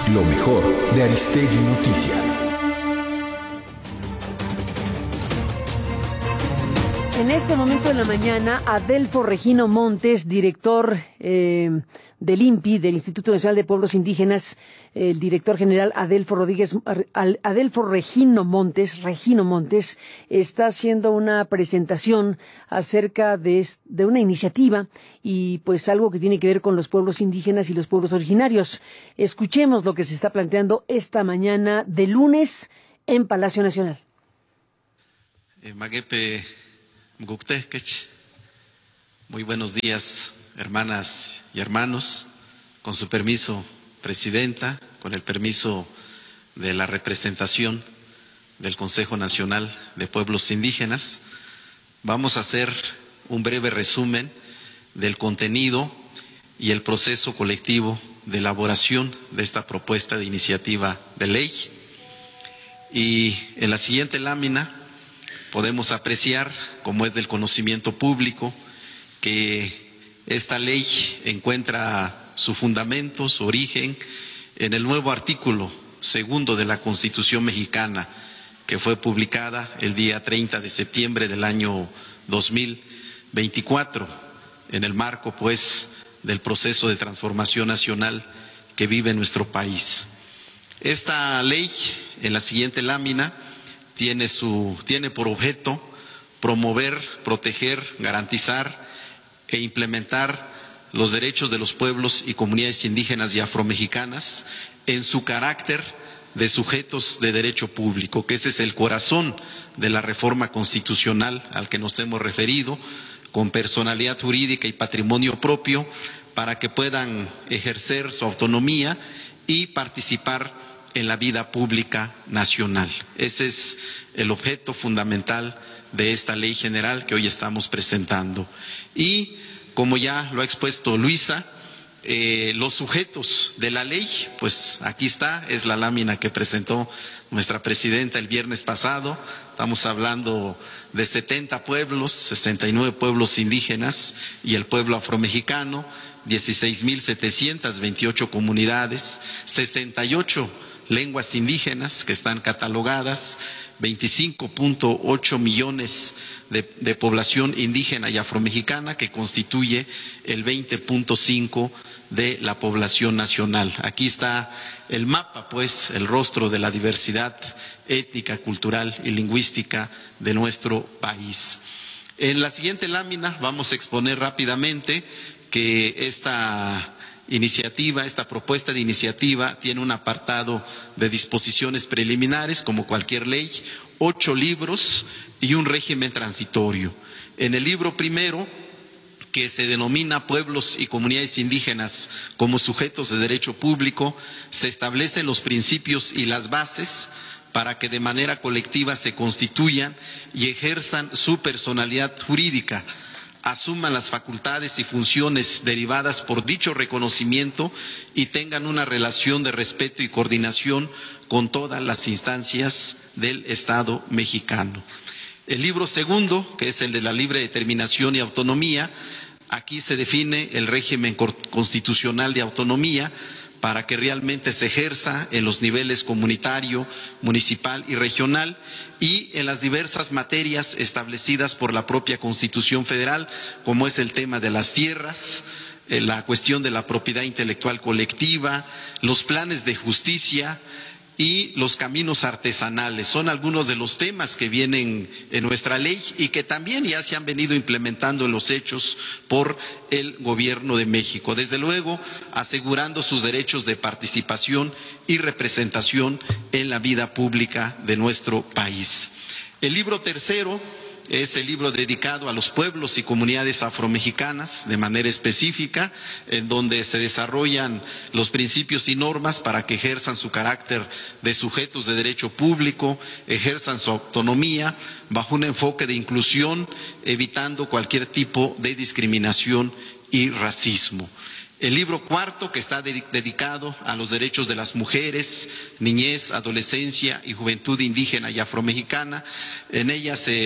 Lo mejor de Aristegui Noticias. En este momento de la mañana, Adelfo Regino Montes, director del INPI, del Instituto Nacional de Pueblos Indígenas, el director general Adelfo Regino Montes, está haciendo una presentación acerca de una iniciativa y pues algo que tiene que ver con los pueblos indígenas y los pueblos originarios. Escuchemos lo que se está planteando esta mañana de lunes en Palacio Nacional. Maguepe Mguktehkech. Muy buenos días, hermanas y hermanos. Con su permiso, Presidenta, con el permiso de la representación del Consejo Nacional de Pueblos Indígenas, vamos a hacer un breve resumen del contenido y el proceso colectivo de elaboración de esta propuesta de iniciativa de ley. Y en la siguiente lámina podemos apreciar, como es del conocimiento público, que esta ley encuentra su fundamento, su origen, en el nuevo artículo 2 de la Constitución mexicana, que fue publicada el día 30 de septiembre del año 2024, en el marco, pues, del proceso de transformación nacional que vive nuestro país. Esta ley, en la siguiente lámina, tiene por objeto promover, proteger, garantizar e implementar los derechos de los pueblos y comunidades indígenas y afromexicanas en su carácter de sujetos de derecho público, que ese es el corazón de la reforma constitucional al que nos hemos referido, con personalidad jurídica y patrimonio propio, para que puedan ejercer su autonomía y participar en la vida pública nacional. Ese es el objeto fundamental de esta ley general que hoy estamos presentando. Y, como ya lo ha expuesto Luisa, los sujetos de la ley, pues aquí está, es la lámina que presentó nuestra presidenta el viernes pasado. Estamos hablando de 70 pueblos, 69 pueblos indígenas y el pueblo afromexicano, 16,728 comunidades, 68 lenguas indígenas que están catalogadas, 25,8 millones de población indígena y afromexicana, que constituye el 20,5% de la población nacional. Aquí está el mapa, pues, el rostro de la diversidad étnica, cultural y lingüística de nuestro país. En la siguiente lámina vamos a exponer rápidamente que esta propuesta de iniciativa tiene un apartado de disposiciones preliminares, como cualquier ley, 8 libros y un régimen transitorio. En el libro primero, que se denomina Pueblos y Comunidades Indígenas como sujetos de derecho público, se establecen los principios y las bases para que de manera colectiva se constituyan y ejerzan su personalidad jurídica, asuman las facultades y funciones derivadas por dicho reconocimiento y tengan una relación de respeto y coordinación con todas las instancias del Estado mexicano. El libro segundo, que es el de la libre determinación y autonomía, aquí se define el régimen constitucional de autonomía para que realmente se ejerza en los niveles comunitario, municipal y regional y en las diversas materias establecidas por la propia Constitución Federal, como es el tema de las tierras, la cuestión de la propiedad intelectual colectiva, los planes de justicia y los caminos artesanales. Son algunos de los temas que vienen en nuestra ley y que también ya se han venido implementando en los hechos por el Gobierno de México. Desde luego, asegurando sus derechos de participación y representación en la vida pública de nuestro país. El libro tercero es el libro dedicado a los pueblos y comunidades afromexicanas de manera específica, en donde se desarrollan los principios y normas para que ejerzan su carácter de sujetos de derecho público, ejerzan su autonomía bajo un enfoque de inclusión, evitando cualquier tipo de discriminación y racismo. El libro cuarto, que está dedicado a los derechos de las mujeres, niñez, adolescencia y juventud indígena y afromexicana. En ella se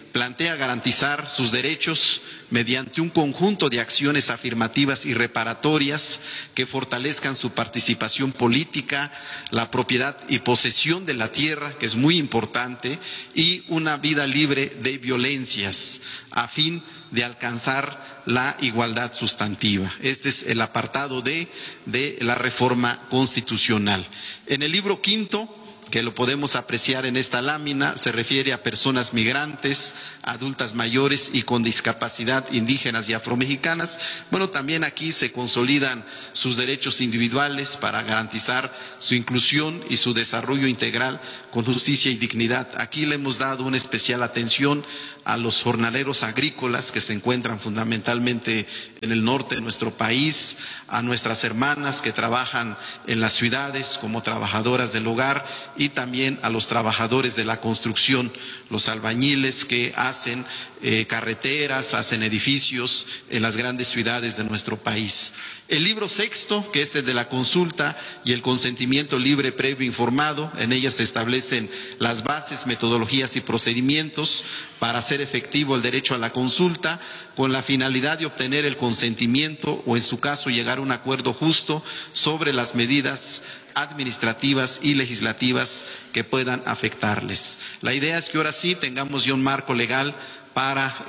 plantea garantizar sus derechos mediante un conjunto de acciones afirmativas y reparatorias que fortalezcan su participación política, la propiedad y posesión de la tierra, que es muy importante, y una vida libre de violencias, a fin de alcanzar la igualdad sustantiva. Este es el apartado de la reforma constitucional. En el libro quinto, que lo podemos apreciar en esta lámina, se refiere a personas migrantes, adultas mayores y con discapacidad, indígenas y afromexicanas. Bueno, también aquí se consolidan sus derechos individuales para garantizar su inclusión y su desarrollo integral con justicia y dignidad. Aquí le hemos dado una especial atención a los jornaleros agrícolas que se encuentran fundamentalmente en el norte de nuestro país, a nuestras hermanas que trabajan en las ciudades como trabajadoras del hogar y también a los trabajadores de la construcción, los albañiles que hacen carreteras, hacen edificios en las grandes ciudades de nuestro país. El libro sexto, que es el de la consulta y el consentimiento libre, previo, informado, en ella se establecen las bases, metodologías y procedimientos para hacer efectivo el derecho a la consulta, con la finalidad de obtener el consentimiento o, en su caso, llegar a un acuerdo justo sobre las medidas administrativas y legislativas que puedan afectarles. La idea es que ahora sí tengamos ya un marco legal para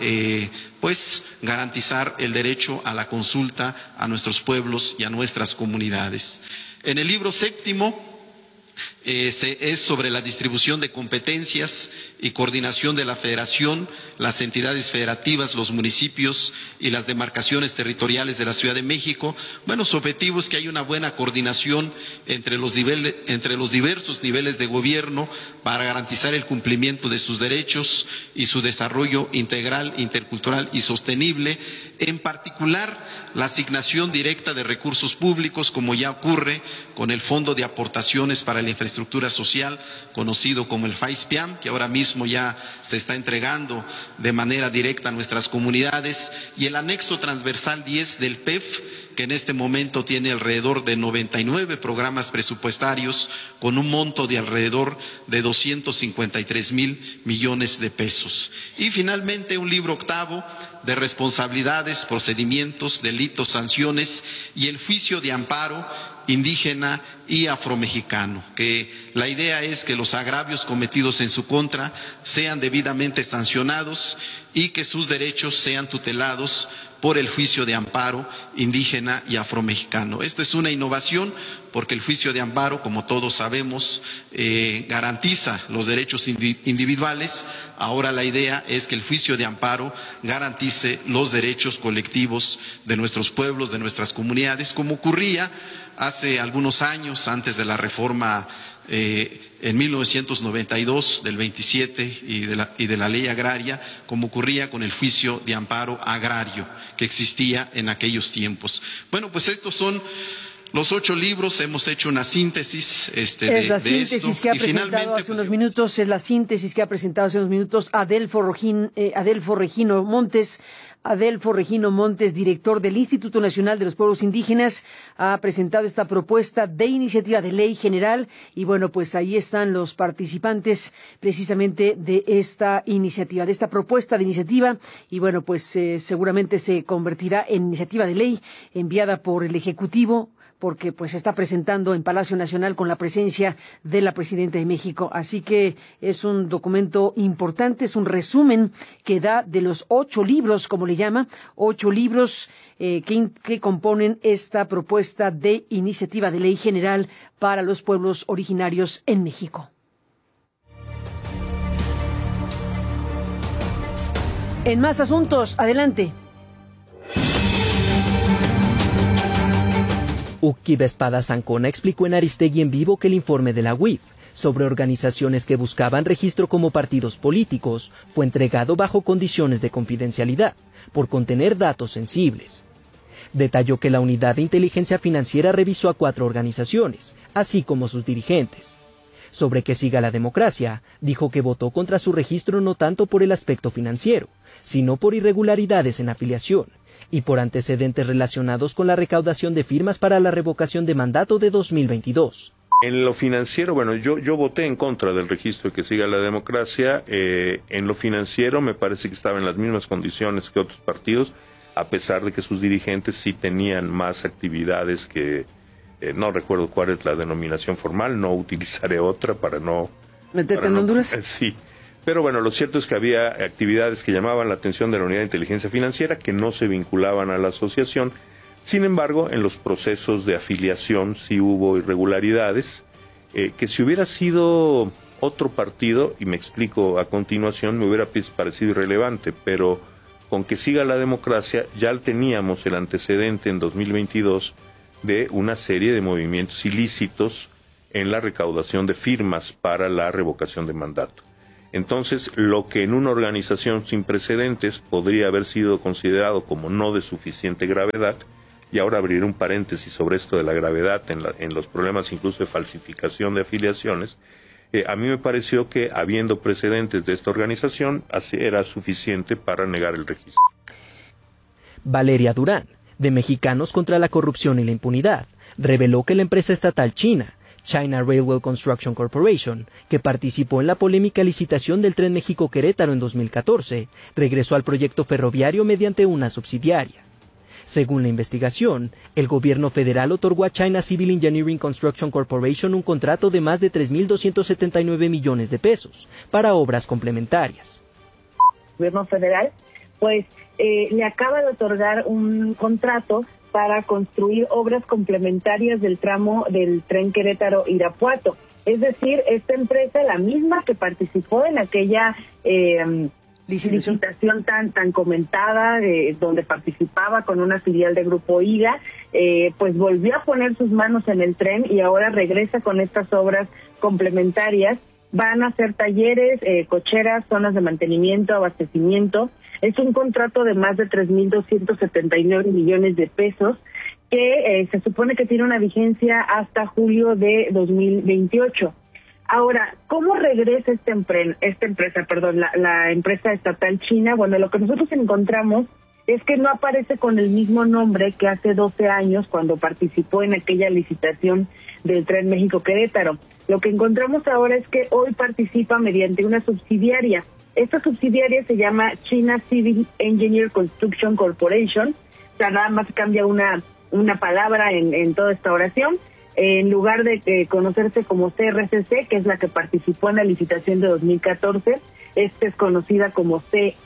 garantizar el derecho a la consulta a nuestros pueblos y a nuestras comunidades. En el libro séptimo es sobre la distribución de competencias y coordinación de la Federación, las entidades federativas, los municipios y las demarcaciones territoriales de la Ciudad de México. Bueno, su objetivo es que haya una buena coordinación entre los diversos niveles de gobierno para garantizar el cumplimiento de sus derechos y su desarrollo integral, intercultural y sostenible, en particular la asignación directa de recursos públicos, como ya ocurre con el Fondo de Aportaciones para la Infraestructura Social, conocido como el FAISPIAM, que ahora mismo ya se está entregando de manera directa a nuestras comunidades, y el anexo transversal 10 del PEF, que en este momento tiene alrededor de 99 programas presupuestarios con un monto de alrededor de 253,000 millones de pesos. Y finalmente un libro octavo de responsabilidades, procedimientos, delitos, sanciones y el juicio de amparo indígena y afromexicano, que la idea es que los agravios cometidos en su contra sean debidamente sancionados y que sus derechos sean tutelados por el juicio de amparo indígena y afromexicano. Esto es una innovación porque el juicio de amparo, como todos sabemos, garantiza los derechos individuales. Ahora la idea es que el juicio de amparo garantice los derechos colectivos de nuestros pueblos, de nuestras comunidades, como ocurría hace algunos años, antes de la reforma en 1992 del 27 y de la ley agraria, como ocurría con el juicio de amparo agrario que existía en aquellos tiempos. Bueno, pues estos son los 8 libros. Hemos hecho una síntesis de la síntesis que ha presentado hace unos minutos, es la síntesis que ha presentado hace unos minutos Adelfo Regino Montes, director del Instituto Nacional de los Pueblos Indígenas, ha presentado esta propuesta de iniciativa de ley general y bueno, pues ahí están los participantes precisamente de esta iniciativa, de esta propuesta de iniciativa y bueno, pues seguramente se convertirá en iniciativa de ley enviada por el Ejecutivo, porque pues se está presentando en Palacio Nacional con la presencia de la Presidenta de México. Así que es un documento importante, es un resumen que da de los 8 libros, como le llama, 8 libros que componen esta propuesta de iniciativa de ley general para los pueblos originarios en México. En más asuntos, adelante. Uquiba Espada Zancona explicó en Aristegui en Vivo que el informe de la UIF sobre organizaciones que buscaban registro como partidos políticos fue entregado bajo condiciones de confidencialidad, por contener datos sensibles. Detalló que la Unidad de Inteligencia Financiera revisó a 4 organizaciones, así como sus dirigentes. Sobre que siga la democracia, dijo que votó contra su registro no tanto por el aspecto financiero, sino por irregularidades en afiliación y por antecedentes relacionados con la recaudación de firmas para la revocación de mandato de 2022. En lo financiero, bueno, yo voté en contra del registro de que siga la democracia. En lo financiero me parece que estaba en las mismas condiciones que otros partidos, a pesar de que sus dirigentes sí tenían más actividades que, no recuerdo cuál es la denominación formal, no utilizaré otra para no... ¿Meterte en Honduras? Sí. Pero bueno, lo cierto es que había actividades que llamaban la atención de la Unidad de Inteligencia Financiera que no se vinculaban a la asociación. Sin embargo, en los procesos de afiliación sí hubo irregularidades, que si hubiera sido otro partido, y me explico a continuación, me hubiera parecido irrelevante, pero con que siga la democracia ya teníamos el antecedente en 2022 de una serie de movimientos ilícitos en la recaudación de firmas para la revocación de mandato. Entonces, lo que en una organización sin precedentes podría haber sido considerado como no de suficiente gravedad, y ahora abriré un paréntesis sobre esto de la gravedad en los problemas incluso de falsificación de afiliaciones, a mí me pareció que, habiendo precedentes de esta organización, era suficiente para negar el registro. Valeria Durán, de Mexicanos contra la Corrupción y la Impunidad, reveló que la empresa estatal china, China Railway Construction Corporation, que participó en la polémica licitación del Tren México-Querétaro en 2014, regresó al proyecto ferroviario mediante una subsidiaria. Según la investigación, el gobierno federal otorgó a China Civil Engineering Construction Corporation un contrato de más de 3.279 millones de pesos para obras complementarias. El gobierno federal, pues, le acaba de otorgar un contrato para construir obras complementarias del tramo del tren Querétaro-Irapuato. Es decir, esta empresa, la misma que participó en aquella licitación tan comentada, donde participaba con una filial de Grupo IGA, pues volvió a poner sus manos en el tren y ahora regresa con estas obras complementarias. Van a hacer talleres, cocheras, zonas de mantenimiento, abastecimiento. Es un contrato de más de 3.279 millones de pesos que se supone que tiene una vigencia hasta julio de 2028. Ahora, ¿cómo regresa esta empresa, la empresa estatal china? Bueno, lo que nosotros encontramos es que no aparece con el mismo nombre que hace 12 años cuando participó en aquella licitación del Tren México-Querétaro. Lo que encontramos ahora es que hoy participa mediante una subsidiaria. Esta subsidiaria se llama China Civil Engineering Construction Corporation. O sea, nada más cambia una palabra en toda esta oración. En lugar de conocerse como CRCC, que es la que participó en la licitación de 2014, esta es conocida como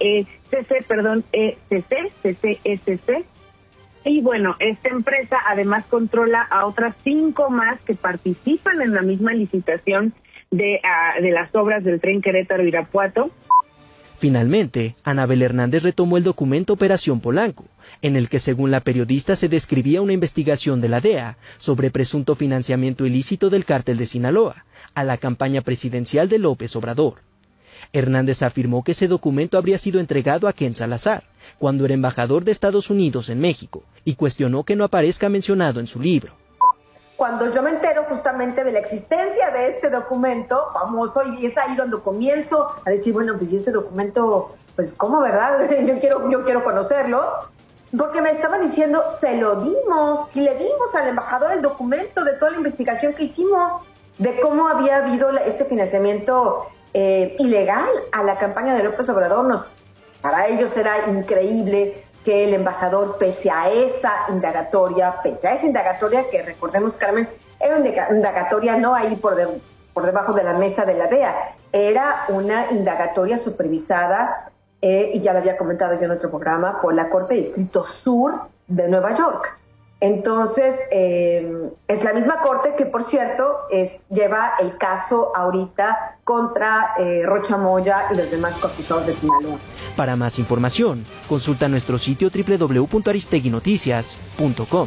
CCESC. Y bueno, esta empresa además controla a otras 5 más que participan en la misma licitación de las obras del tren Querétaro-Irapuato. Finalmente, Anabel Hernández retomó el documento Operación Polanco, en el que según la periodista se describía una investigación de la DEA sobre presunto financiamiento ilícito del cártel de Sinaloa a la campaña presidencial de López Obrador. Hernández afirmó que ese documento habría sido entregado a Ken Salazar, cuando era embajador de Estados Unidos en México, y cuestionó que no aparezca mencionado en su libro. Cuando yo me entero justamente de la existencia de este documento famoso, y es ahí donde comienzo a decir, bueno, pues si este documento, pues ¿cómo, verdad? Yo quiero conocerlo, porque me estaban diciendo, se lo dimos, y le dimos al embajador el documento de toda la investigación que hicimos, de cómo había habido este financiamiento ilegal a la campaña de López Obrador. Para ellos era increíble que el embajador, pese a esa indagatoria que recordemos, Carmen, era una indagatoria no ahí por debajo de la mesa de la DEA, era una indagatoria supervisada, y ya lo había comentado yo en otro programa, por la Corte de Distrito Sur de Nueva York. Entonces, es la misma corte que, por cierto, lleva el caso ahorita contra Rocha Moya y los demás acusados de Sinaloa. Para más información, consulta nuestro sitio www.aristeguinoticias.com.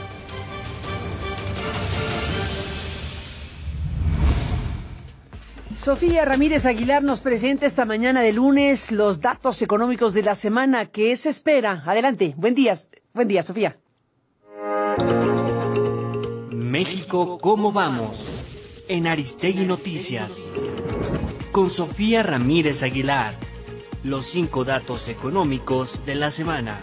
Sofía Ramírez Aguilar nos presenta esta mañana de lunes los datos económicos de la semana. ¿Qué se espera? Adelante. Buen día, Sofía. México, ¿cómo vamos? En Aristegui Noticias. Con Sofía Ramírez Aguilar. Los 5 datos económicos de la semana.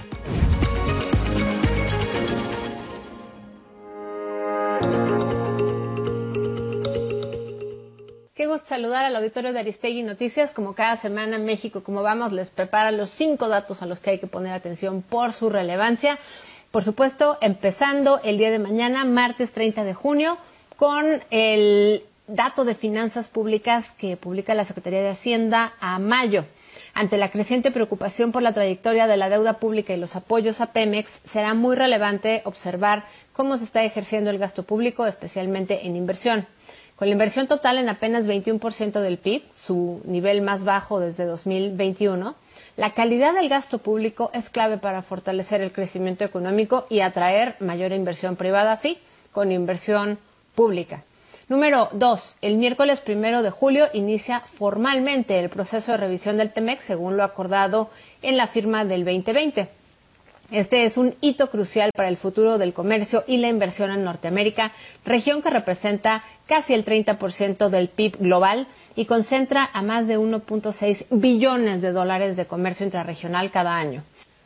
Qué gusto saludar al auditorio de Aristegui Noticias. Como cada semana, México, como vamos, les prepara los 5 datos a los que hay que poner atención por su relevancia. Por supuesto, empezando el día de mañana, martes 30 de junio, con el dato de finanzas públicas que publica la Secretaría de Hacienda a mayo. Ante la creciente preocupación por la trayectoria de la deuda pública y los apoyos a Pemex, será muy relevante observar cómo se está ejerciendo el gasto público, especialmente en inversión. Con la inversión total en apenas 21% del PIB, su nivel más bajo desde 2021, la calidad del gasto público es clave para fortalecer el crecimiento económico y atraer mayor inversión privada, sí, con inversión pública. Número 2. El miércoles 1 de julio inicia formalmente el proceso de revisión del TEMEC, según lo acordado en la firma del 2020. Este es un hito crucial para el futuro del comercio y la inversión en Norteamérica, región que representa casi el 30% del PIB global y concentra a más de 1.6 billones de dólares de comercio intrarregional cada año.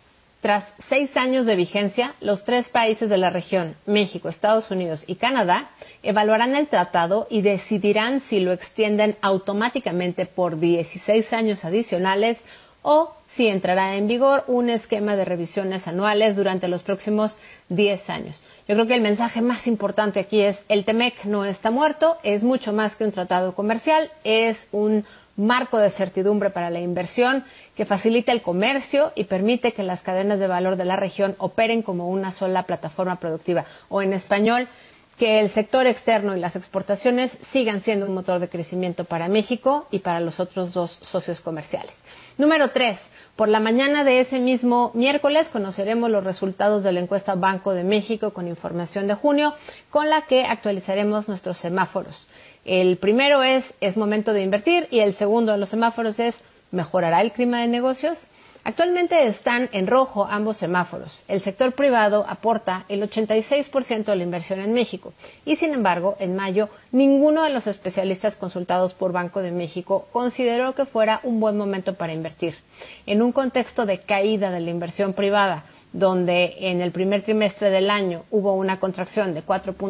Tras 6 años de vigencia, los 3 países de la región, México, Estados Unidos y Canadá, evaluarán el tratado y decidirán si lo extienden automáticamente por 16 años adicionales o si entrará en vigor un esquema de revisiones anuales durante los próximos 10 años. Yo creo que el mensaje más importante aquí es: el TEMEC no está muerto, es mucho más que un tratado comercial, es un marco de certidumbre para la inversión que facilita el comercio y permite que las cadenas de valor de la región operen como una sola plataforma productiva, o en español, que el sector externo y las exportaciones sigan siendo un motor de crecimiento para México y para los otros 2 socios comerciales. Número 3. Por la mañana de ese mismo miércoles conoceremos los resultados de la encuesta Banco de México con información de junio, con la que actualizaremos nuestros semáforos. El primero es momento de invertir, y el segundo de los semáforos es ¿mejorará el clima de negocios? Actualmente están en rojo ambos semáforos. El sector privado aporta el 86% de la inversión en México y, sin embargo, en mayo ninguno de los especialistas consultados por Banco de México consideró que fuera un buen momento para invertir. En un contexto de caída de la inversión privada, donde en el primer trimestre del año hubo una contracción de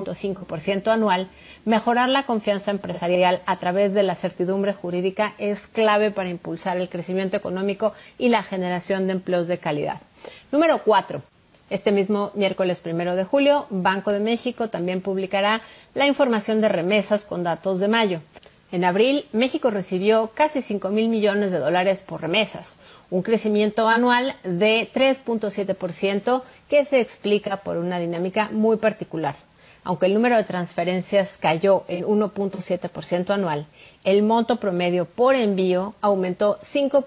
4.5% anual, mejorar la confianza empresarial a través de la certidumbre jurídica es clave para impulsar el crecimiento económico y la generación de empleos de calidad. Número 4. Este mismo miércoles 1 de julio, Banco de México también publicará la información de remesas con datos de mayo. En abril, México recibió casi 5,000 millones de dólares por remesas, un crecimiento anual de 3.7% que se explica por una dinámica muy particular. Aunque el número de transferencias cayó en 1.7% anual, el monto promedio por envío aumentó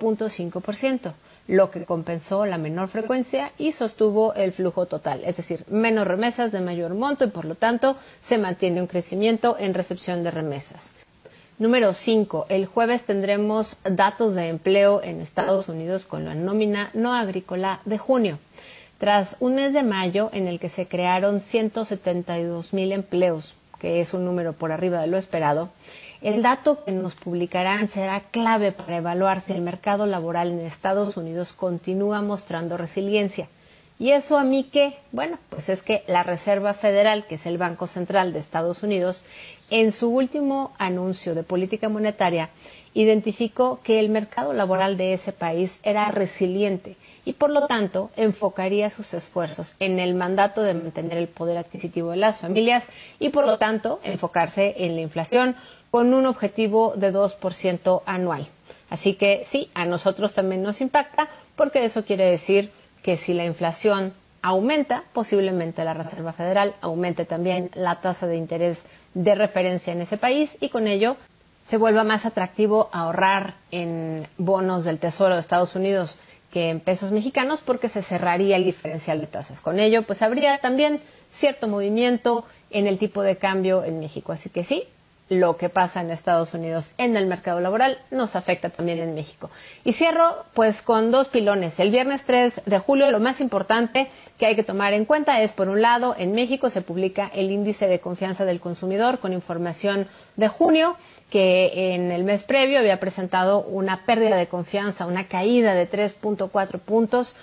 5.5%, lo que compensó la menor frecuencia y sostuvo el flujo total, es decir, menos remesas de mayor monto, y por lo tanto se mantiene un crecimiento en recepción de remesas. Número 5. El jueves tendremos datos de empleo en Estados Unidos con la nómina no agrícola de junio. Tras un mes de mayo en el que se crearon 172,000 empleos, que es un número por arriba de lo esperado, el dato que nos publicarán será clave para evaluar si el mercado laboral en Estados Unidos continúa mostrando resiliencia. ¿Y eso a mí qué? Bueno, pues es que la Reserva Federal, que es el Banco Central de Estados Unidos, en su último anuncio de política monetaria, identificó que el mercado laboral de ese país era resiliente y, por lo tanto, enfocaría sus esfuerzos en el mandato de mantener el poder adquisitivo de las familias y, por lo tanto, enfocarse en la inflación con un objetivo de 2% anual. Así que sí, a nosotros también nos impacta, porque eso quiere decir que si la inflación aumenta, posiblemente la Reserva Federal aumente también la tasa de interés de referencia en ese país, y con ello se vuelva más atractivo ahorrar en bonos del Tesoro de Estados Unidos que en pesos mexicanos, porque se cerraría el diferencial de tasas. Con ello, pues habría también cierto movimiento en el tipo de cambio en México. Así que sí, lo que pasa en Estados Unidos en el mercado laboral nos afecta también en México. Y cierro pues con 2 pilones. El viernes 3 de julio lo más importante que hay que tomar en cuenta es, por un lado, en México se publica el índice de confianza del consumidor con información de junio, que en el mes previo había presentado una pérdida de confianza, una caída de 3.4 puntos,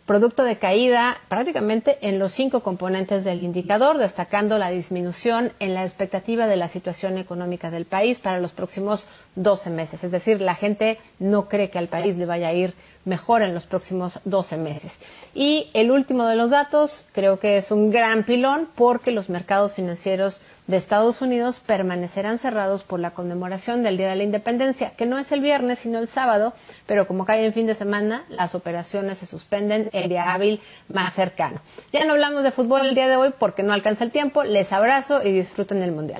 producto de caída prácticamente en los 5 componentes del indicador, destacando la disminución en la expectativa de la situación económica del país para los próximos 12 meses. Es decir, la gente no cree que al país le vaya a ir mejor en los próximos 12 meses. Y el último de los datos creo que es un gran pilón porque los mercados financieros de Estados Unidos permanecerán cerrados por la conmemoración del Día de la Independencia, que no es el viernes sino el sábado, pero como cae en fin de semana, las operaciones se suspenden el día hábil más cercano. Ya no hablamos de fútbol el día de hoy porque no alcanza el tiempo. Les abrazo y disfruten el Mundial.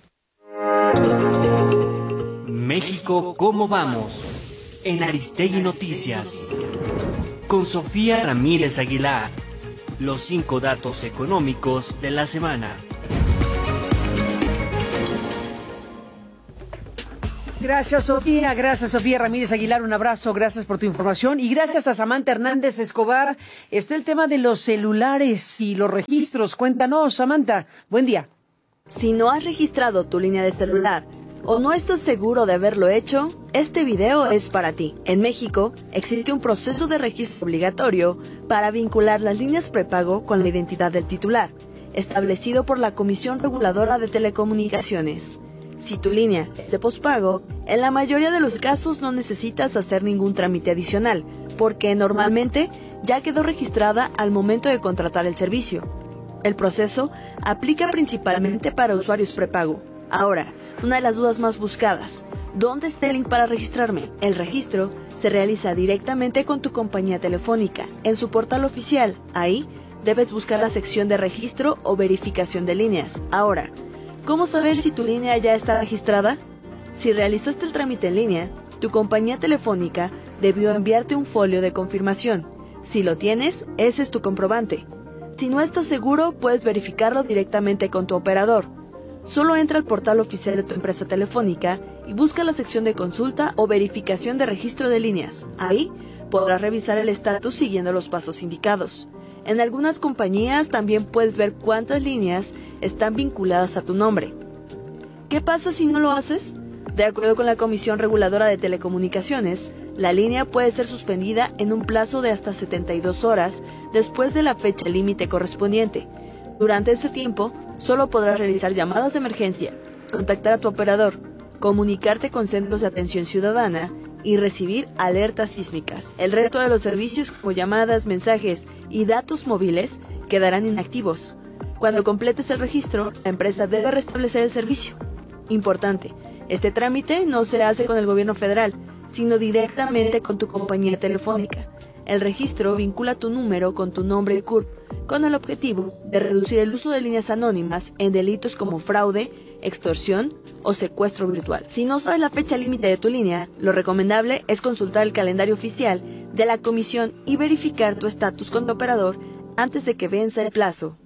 México, ¿cómo vamos? En Aristegui Noticias. Con Sofía Ramírez Aguilar. Los 5 datos económicos de la semana. Gracias, Sofía. Gracias, Sofía Ramírez Aguilar. Un abrazo. Gracias por tu información. Y gracias a Samantha Hernández Escobar. Está el tema de los celulares y los registros. Cuéntanos, Samantha. Buen día. Si no has registrado tu línea de celular o no estás seguro de haberlo hecho, este video es para ti. En México, existe un proceso de registro obligatorio para vincular las líneas prepago con la identidad del titular, establecido por la Comisión Reguladora de Telecomunicaciones. Si tu línea es de pospago, en la mayoría de los casos no necesitas hacer ningún trámite adicional, porque normalmente ya quedó registrada al momento de contratar el servicio. El proceso aplica principalmente para usuarios prepago. Ahora, una de las dudas más buscadas: ¿dónde está el link para registrarme? El registro se realiza directamente con tu compañía telefónica, en su portal oficial. Ahí debes buscar la sección de registro o verificación de líneas. Ahora, ¿cómo saber si tu línea ya está registrada? Si realizaste el trámite en línea, tu compañía telefónica debió enviarte un folio de confirmación. Si lo tienes, ese es tu comprobante. Si no estás seguro, puedes verificarlo directamente con tu operador. Solo entra al portal oficial de tu empresa telefónica y busca la sección de consulta o verificación de registro de líneas. Ahí podrás revisar el estatus siguiendo los pasos indicados. En algunas compañías también puedes ver cuántas líneas están vinculadas a tu nombre. ¿Qué pasa si no lo haces? De acuerdo con la Comisión Reguladora de Telecomunicaciones, la línea puede ser suspendida en un plazo de hasta 72 horas después de la fecha límite correspondiente. Durante ese tiempo, solo podrás realizar llamadas de emergencia, contactar a tu operador, comunicarte con centros de atención ciudadana y recibir alertas sísmicas. El resto de los servicios, como llamadas, mensajes y datos móviles, quedarán inactivos. Cuando completes el registro, la empresa debe restablecer el servicio. Importante, este trámite no se hace con el gobierno federal, sino directamente con tu compañía telefónica. El registro vincula tu número con tu nombre y CURP, con el objetivo de reducir el uso de líneas anónimas en delitos como fraude, extorsión o secuestro virtual. Si no sabes la fecha límite de tu línea, lo recomendable es consultar el calendario oficial de la comisión y verificar tu estatus con tu operador antes de que venza el plazo.